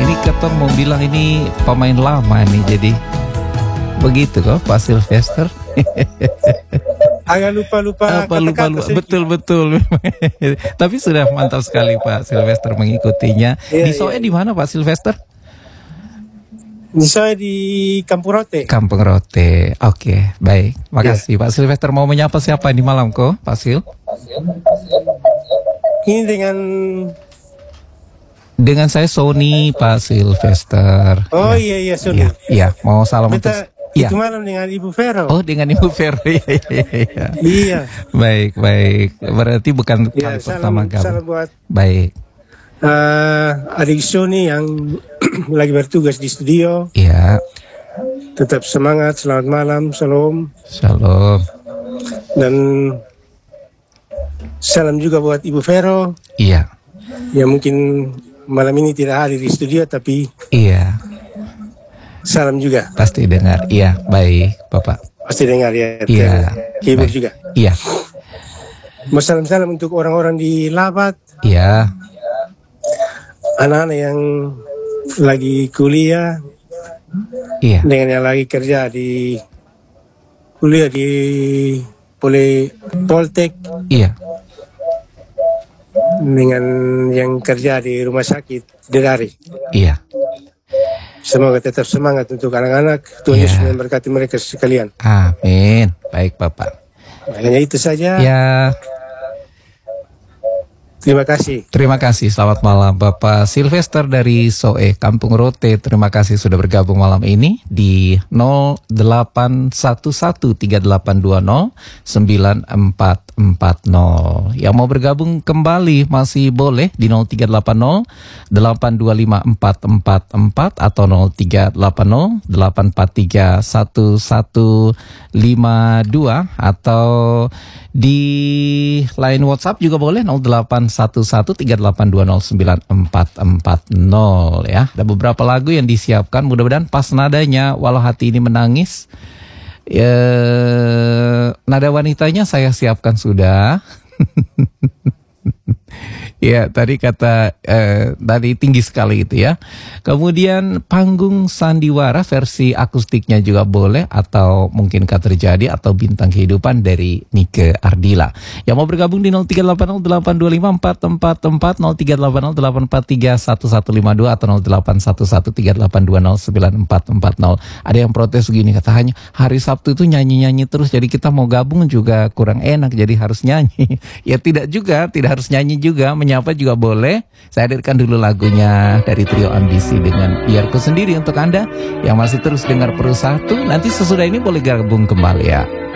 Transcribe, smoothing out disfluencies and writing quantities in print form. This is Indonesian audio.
Ini ketong mau bilang ini pemain lama nih, jadi begitu kok Pak Sylvester. Agak lupa lupa. Betul. Tapi sudah mantap sekali Pak Sylvester mengikutinya. Di Soe di mana Pak Sylvester? Saya di Kampung Rote. Kampung Rote. Oke, baik. Makasih Pak Sylvester. Mau menyapa siapa di malam kok, Pak Sil? Ini dengan saya Sony, Pak Sylvester. Oh iya Sony. Iya, mau salam untuk itu malam dengan Ibu Vero. Oh, dengan Ibu Vero. Iya. Baik. Berarti bukan kali pertama gabung. Salam buat baik. Adik Sony yang lagi bertugas di studio. Iya. Tetap semangat, selamat malam, shalom. Shalom. Dan salam juga buat Ibu Vero. Iya. Ya mungkin malam ini tidak hadir di studio tapi iya. Salam juga. Pasti dengar. Iya, baik, Bapak. Pasti dengar ya. Iya. Ibu juga. Iya. Mau salam-salam untuk orang-orang di Labat. Iya. Anak-anak yang lagi kuliah. Iya. Dengan yang lagi kerja di kuliah di Poltek. Iya. Dengan yang kerja di rumah sakit Dedari. Iya. Semoga tetap semangat untuk anak-anak. Tuhan Yesus memberkati mereka sekalian. Amin. Baik Bapak. Hanya itu saja. Ya. Terima kasih. Terima kasih. Selamat malam Bapak Sylvester dari Soe Kampung Rote. Terima kasih sudah bergabung malam ini di 081138209440. Yang mau bergabung kembali masih boleh di 0380825444 atau 038084315152 atau di line WhatsApp juga boleh 081138209440 ya. Ada beberapa lagu yang disiapkan, mudah-mudahan pas nadanya. Walau hati ini menangis, nada wanitanya saya siapkan sudah. Ya, tadi kata tadi tinggi sekali itu ya. Kemudian panggung sandiwara versi akustiknya juga boleh, atau mungkinkah terjadi, atau bintang kehidupan dari Nike Ardila. Yang mau bergabung di 0380825444, 038084315152 atau 081138209440. Ada yang protes begini, katanya hari Sabtu itu nyanyi-nyanyi terus, jadi kita mau gabung juga kurang enak, jadi harus nyanyi. Ya tidak juga, tidak harus nyanyi juga, menyapa juga boleh. Saya hadirkan dulu lagunya dari Trio Ambisi dengan Biarku Sendiri untuk Anda yang masih terus dengar Peru 1. Nanti sesudah ini boleh gabung kembali ya.